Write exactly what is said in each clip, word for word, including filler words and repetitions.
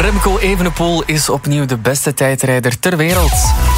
Remco Evenepoel is opnieuw de beste tijdrijder ter wereld.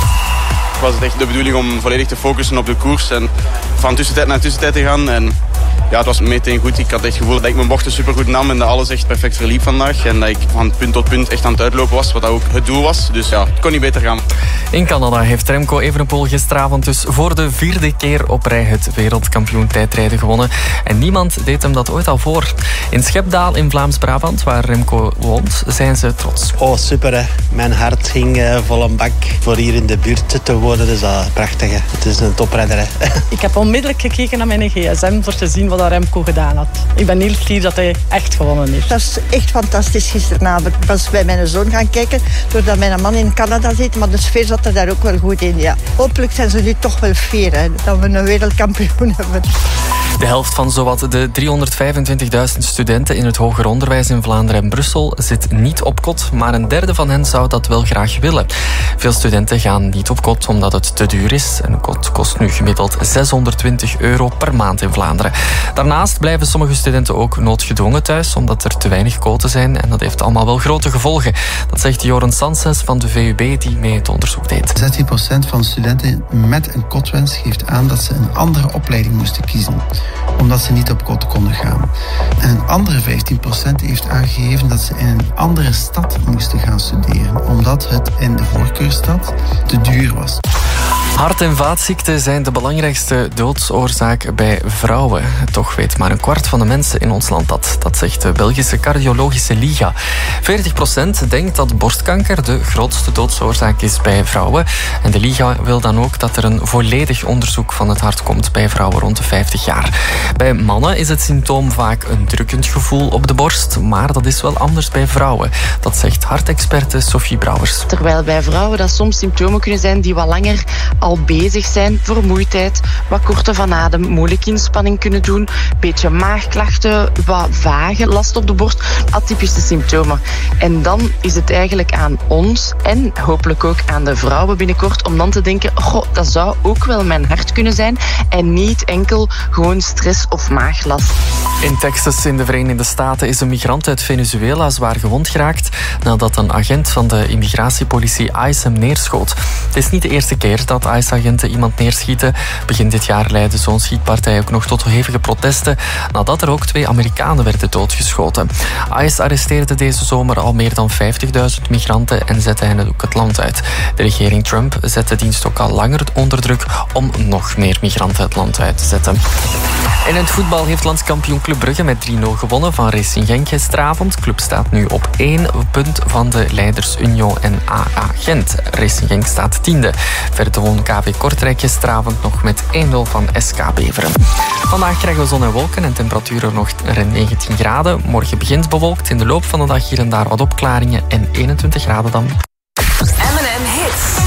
Was het echt de bedoeling om volledig te focussen op de koers en van tussentijd naar tussentijd te gaan. En ja, het was meteen goed. Ik had echt het gevoel dat ik mijn bochten supergoed nam en dat alles echt perfect verliep vandaag. En dat ik van punt tot punt echt aan het uitlopen was, wat dat ook het doel was. Dus ja, het kon niet beter gaan. In Canada heeft Remco Evenepoel gisteravond dus voor de vierde keer op rij het wereldkampioen tijdrijden gewonnen. En niemand deed hem dat ooit al voor. In Schepdaal in Vlaams-Brabant, waar Remco woont, zijn ze trots. Oh, super hè. Mijn hart ging uh, vol een bak voor hier in de buurt te wonen. Dus dat is prachtig hè. Het is een toprijder hè. Ik heb onmiddellijk gekeken naar mijn gsm voor te zien wat Remco gedaan had. Ik ben heel fier dat hij echt gewonnen heeft. Dat is echt fantastisch gisteravond. Ik was bij mijn zoon gaan kijken, doordat mijn man in Canada zit. Maar de sfeer zat er daar ook wel goed in. Ja. Hopelijk zijn ze nu toch wel fier hè, dat we een wereldkampioen hebben. De helft van zowat de driehonderdvijfentwintigduizend studenten in het hoger onderwijs in Vlaanderen en Brussel zit niet op kot, maar een derde van hen zou dat wel graag willen. Veel studenten gaan niet op kot omdat het te duur is. Een kot kost nu gemiddeld zeshonderdtwintig euro per maand in Vlaanderen. Daarnaast blijven sommige studenten ook noodgedwongen thuis omdat er te weinig koten zijn en dat heeft allemaal wel grote gevolgen. Dat zegt Joren Sanses van de V U B die mee het onderzoek deed. zestien procent van de studenten met een kotwens geeft aan dat ze een andere opleiding moesten kiezen, omdat ze niet op kot konden gaan. En een andere vijftien procent heeft aangegeven dat ze in een andere stad moesten gaan studeren, omdat het in de voorkeurstad te duur was. Hart- en vaatziekten zijn de belangrijkste doodsoorzaak bij vrouwen. Toch weet maar een kwart van de mensen in ons land dat. Dat zegt de Belgische Cardiologische Liga. veertig procent denkt dat borstkanker de grootste doodsoorzaak is bij vrouwen. En de Liga wil dan ook dat er een volledig onderzoek van het hart komt bij vrouwen rond de vijftig jaar. Bij mannen is het symptoom vaak een drukkend gevoel op de borst, maar dat is wel anders bij vrouwen. Dat zegt hartexperte Sophie Brouwers. Terwijl bij vrouwen dat soms symptomen kunnen zijn die wat langer al bezig zijn, vermoeidheid, wat korte van adem, moeilijke inspanning kunnen doen, beetje maagklachten, wat vage last op de borst, atypische symptomen. En dan is het eigenlijk aan ons en hopelijk ook aan de vrouwen binnenkort om dan te denken, goh, dat zou ook wel mijn hart kunnen zijn en niet enkel gewoon stress of maaglast. In Texas in de Verenigde Staten is een migrant uit Venezuela zwaar gewond geraakt nadat een agent van de immigratiepolitie ICE hem neerschoot. Het is niet de eerste keer dat ICE-agenten iemand neerschieten. Begin dit jaar leidde zo'n schietpartij ook nog tot hevige protesten nadat er ook twee Amerikanen werden doodgeschoten. ICE arresteerde deze zomer al meer dan vijftigduizend migranten en zette hen ook het land uit. De regering Trump zet de dienst ook al langer onder druk om nog meer migranten het land uit te zetten. In het voetbal heeft landskampioen Club Brugge met drie nul gewonnen van Racing Genk gisteravond. De club staat nu op één punt van de leiders Union en A A Gent. Racing Genk staat tiende. Verder won K V Kortrijk gisteravond nog met één nul van S K Beveren. Vandaag krijgen we zon en wolken en temperaturen nog negentien graden. Morgen begint bewolkt, in de loop van de dag hier en daar wat opklaringen en eenentwintig graden dan. M en M Hits.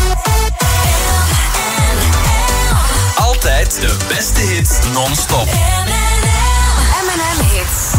Altijd de beste hits non-stop. M en M Hits.